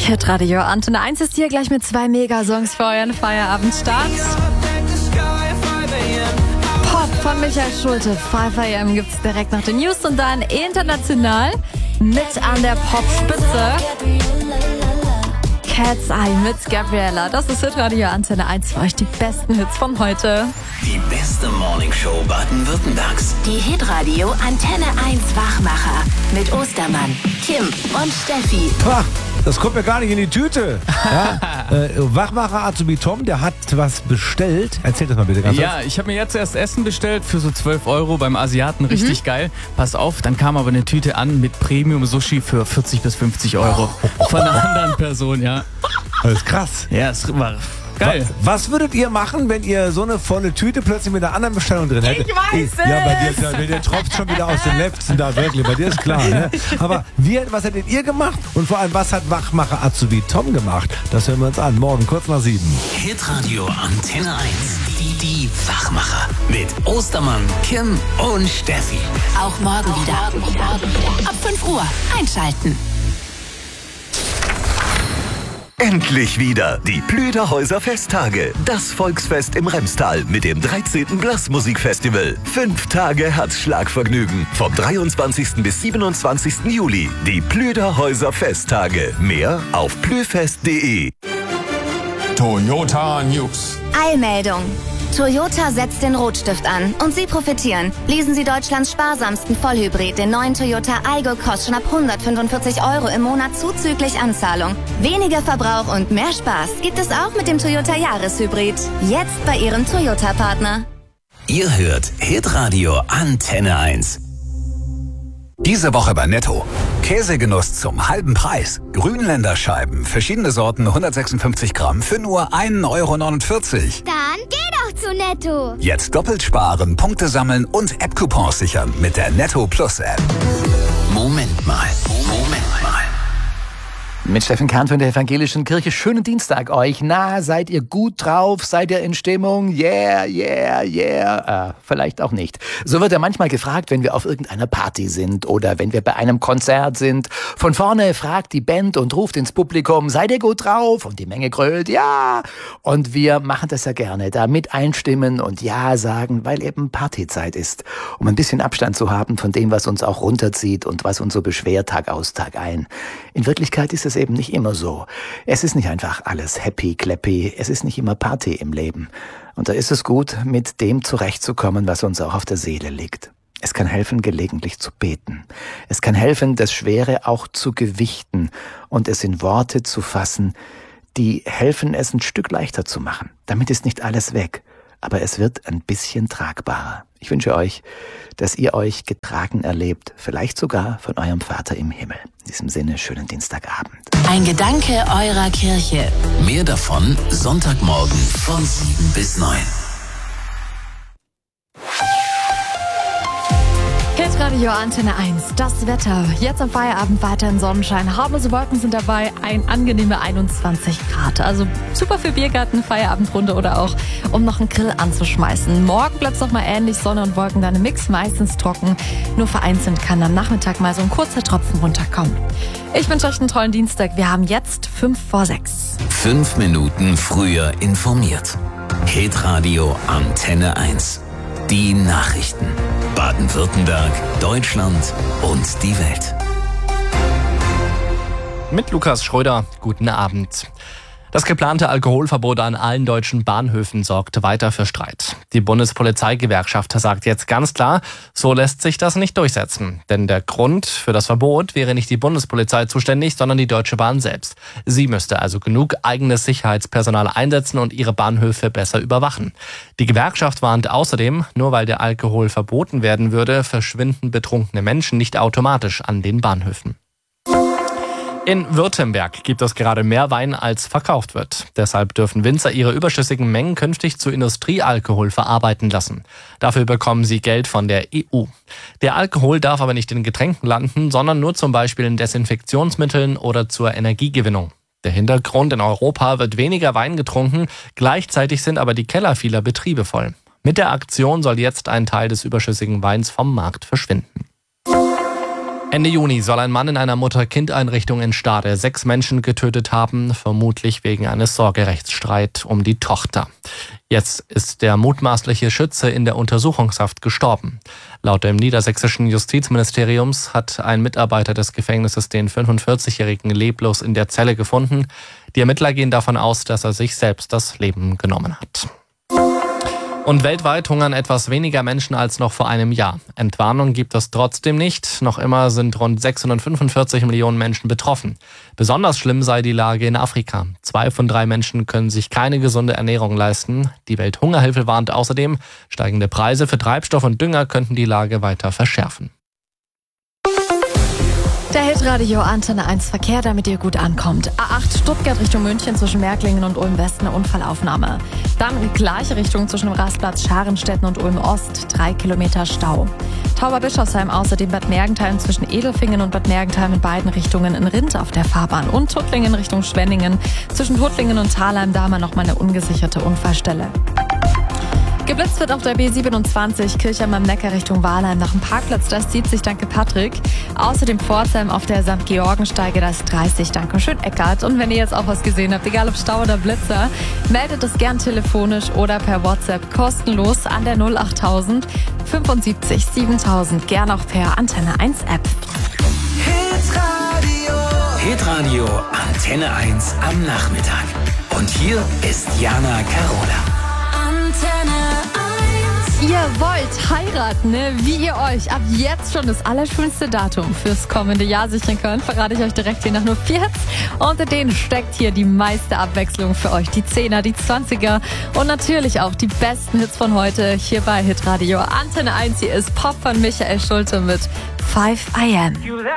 Hitradio Antenne 1 ist hier gleich mit 2 Megasongs für euren Feierabendstart. Pop von Michael Schulte, 5 AM gibt's direkt nach den News und dann international mit an der Popspitze. Cat's Eye mit Gabriella. Das ist Hitradio Antenne 1 für euch die besten Hits von heute. Die beste Morningshow Baden-Württembergs. Die Hitradio Antenne 1 Wachmacher mit Ostermann, Kim und Steffi. Pah, das kommt mir gar nicht in die Tüte. Ja? Wachmacher Azubi Tom, der hat was bestellt. Erzähl das mal bitte ganz kurz. Ja, ich habe mir jetzt erst Essen bestellt für so 12 € beim Asiaten. Richtig geil. Pass auf, dann kam aber eine Tüte an mit Premium-Sushi für 40 bis 50 € von einer anderen Person, ja. Das ist krass. Ja, es war geil. Was würdet ihr machen, wenn ihr so eine volle Tüte plötzlich mit einer anderen Bestellung drin hättet? Ich weiß es! Ja, bei dir tropft schon wieder aus den Lefzen da, wirklich. Bei dir ist klar, ne? Aber was hättet ihr gemacht? Und vor allem, was hat Wachmacher Azubi Tom gemacht? Das hören wir uns an. Morgen, kurz nach 7. Hitradio Antenne 1. Die Wachmacher. Mit Ostermann, Kim und Steffi. Auch morgen wieder. Ab 5 Uhr einschalten. Endlich wieder die Plüderhäuser Festtage. Das Volksfest im Remstal mit dem 13. Blasmusikfestival. 5 Tage Herzschlagvergnügen. Vom 23. bis 27. Juli. Die Plüderhäuser Festtage. Mehr auf plüfest.de. Toyota News. Eilmeldung. Toyota setzt den Rotstift an und Sie profitieren. Leasen Sie Deutschlands sparsamsten Vollhybrid, den neuen Toyota Aygo, kostet schon ab 145 € im Monat zuzüglich Anzahlung. Weniger Verbrauch und mehr Spaß gibt es auch mit dem Toyota Jahreshybrid. Jetzt bei Ihrem Toyota-Partner. Ihr hört Hitradio Antenne 1. Diese Woche bei Netto. Käsegenuss zum halben Preis. Grünländer Scheiben, verschiedene Sorten, 156 Gramm für nur 1,49 €. Dann geh doch zu Netto. Jetzt doppelt sparen, Punkte sammeln und App-Coupons sichern mit der Netto Plus App. Moment mal. Mit Steffen Kahn von der Evangelischen Kirche. Schönen Dienstag euch. Na, seid ihr gut drauf? Seid ihr in Stimmung? Yeah. Vielleicht auch nicht. So wird ja manchmal gefragt, wenn wir auf irgendeiner Party sind oder wenn wir bei einem Konzert sind. Von vorne fragt die Band und ruft ins Publikum, seid ihr gut drauf? Und die Menge grölt, ja. Und wir machen das ja gerne, da mit einstimmen und ja sagen, weil eben Partyzeit ist. Um ein bisschen Abstand zu haben von dem, was uns auch runterzieht und was uns so beschwert Tag aus, Tag ein. In Wirklichkeit ist es eben nicht immer so. Es ist nicht einfach alles happy, clappy. Es ist nicht immer Party im Leben. Und da ist es gut, mit dem zurechtzukommen, was uns auch auf der Seele liegt. Es kann helfen, gelegentlich zu beten. Es kann helfen, das Schwere auch zu gewichten und es in Worte zu fassen, die helfen, es ein Stück leichter zu machen. Damit ist nicht alles weg, aber es wird ein bisschen tragbarer. Ich wünsche euch, dass ihr euch getragen erlebt, vielleicht sogar von eurem Vater im Himmel. In diesem Sinne, schönen Dienstagabend. Ein Gedanke eurer Kirche. Mehr davon Sonntagmorgen von 7 bis 9. Hitradio Antenne 1, das Wetter. Jetzt am Feierabend weiterhin Sonnenschein. Harmlose Wolken sind dabei, ein angenehme 21 Grad. Also super für Biergarten, Feierabendrunde oder auch, um noch einen Grill anzuschmeißen. Morgen bleibt es nochmal ähnlich, Sonne und Wolken dann im Mix, meistens trocken. Nur vereinzelt kann am Nachmittag mal so ein kurzer Tropfen runterkommen. Ich wünsche euch einen tollen Dienstag. Wir haben jetzt 5 vor 6. 5 Minuten früher informiert. Hitradio Antenne 1. Die Nachrichten. Baden-Württemberg, Deutschland und die Welt. Mit Lukas Schröder, guten Abend. Das geplante Alkoholverbot an allen deutschen Bahnhöfen sorgt weiter für Streit. Die Bundespolizeigewerkschaft sagt jetzt ganz klar, so lässt sich das nicht durchsetzen. Denn der Grund für das Verbot wäre nicht die Bundespolizei zuständig, sondern die Deutsche Bahn selbst. Sie müsste also genug eigenes Sicherheitspersonal einsetzen und ihre Bahnhöfe besser überwachen. Die Gewerkschaft warnt außerdem, nur weil der Alkohol verboten werden würde, verschwinden betrunkene Menschen nicht automatisch an den Bahnhöfen. In Württemberg gibt es gerade mehr Wein, als verkauft wird. Deshalb dürfen Winzer ihre überschüssigen Mengen künftig zu Industriealkohol verarbeiten lassen. Dafür bekommen sie Geld von der EU. Der Alkohol darf aber nicht in Getränken landen, sondern nur zum Beispiel in Desinfektionsmitteln oder zur Energiegewinnung. Der Hintergrund: in Europa wird weniger Wein getrunken, gleichzeitig sind aber die Keller vieler Betriebe voll. Mit der Aktion soll jetzt ein Teil des überschüssigen Weins vom Markt verschwinden. Ende Juni soll ein Mann in einer Mutter-Kind-Einrichtung in Stade 6 Menschen getötet haben, vermutlich wegen eines Sorgerechtsstreit um die Tochter. Jetzt ist der mutmaßliche Schütze in der Untersuchungshaft gestorben. Laut dem niedersächsischen Justizministeriums hat ein Mitarbeiter des Gefängnisses den 45-Jährigen leblos in der Zelle gefunden. Die Ermittler gehen davon aus, dass er sich selbst das Leben genommen hat. Und weltweit hungern etwas weniger Menschen als noch vor einem Jahr. Entwarnung gibt es trotzdem nicht. Noch immer sind rund 645 Millionen Menschen betroffen. Besonders schlimm sei die Lage in Afrika. 2 von 3 Menschen können sich keine gesunde Ernährung leisten. Die Welthungerhilfe warnt außerdem, steigende Preise für Treibstoff und Dünger könnten die Lage weiter verschärfen. Der Hitradio Antenne 1 Verkehr, damit ihr gut ankommt. A8 Stuttgart Richtung München zwischen Märklingen und Ulm West eine Unfallaufnahme. Dann gleiche Richtung zwischen dem Rastplatz Scharenstetten und Ulm Ost, 3 Kilometer Stau. Tauberbischofsheim außerdem Bad Mergentheim zwischen Edelfingen und Bad Mergentheim in beiden Richtungen in Rind auf der Fahrbahn. Und Tuttlingen Richtung Schwenningen zwischen Tuttlingen und Thalheim, da mal nochmal eine ungesicherte Unfallstelle. Geblitzt wird auf der B27 Kirchheim am Neckar Richtung Wahlheim nach dem Parkplatz, das zieht sich, danke Patrick. Außerdem Pforzheim auf der St. Georgensteige, das 30, danke schön Eckart. Und wenn ihr jetzt auch was gesehen habt, egal ob Stau oder Blitzer, meldet es gern telefonisch oder per WhatsApp kostenlos an der 08000 75 7000, gern auch per Antenne 1 App. Hitradio Antenne 1 am Nachmittag. Und hier ist Jana Carola. Ihr wollt heiraten, ne? Wie ihr euch ab jetzt schon das allerschönste Datum fürs kommende Jahr sichern könnt, verrate ich euch direkt hier nach nur 4. Unter denen steckt hier die meiste Abwechslung für euch. Die 10er, die 20er und natürlich auch die besten Hits von heute hier bei Hitradio Antenne 1. Hier ist Pop von Michael Schulte mit 5 I Am.